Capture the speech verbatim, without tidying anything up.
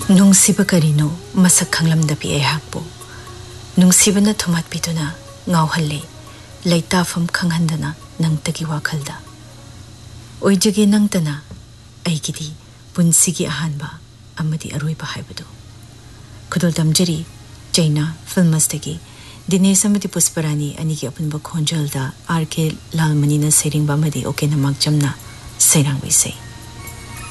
नुंसीब करिनो मसक खंगलमदबी ऐहाकपो नुंसीबना थुमातपिदुना गावहल्ले लैताफम खंगहंदना नंगतगी वाखलदा ओइजगे नंगतना ऐगिदी पुंसिगी अहानबा अमदी अरोइबा हाइबदो खुदोल तमजरी चैना फिल्मसदगी दिनेश अमदी पुष्परानी अनिगी अपुनबा खोंजलदा आर के लालमनीना सेरिंगबा अमदी ओके नमक जमना सेरांग वैसे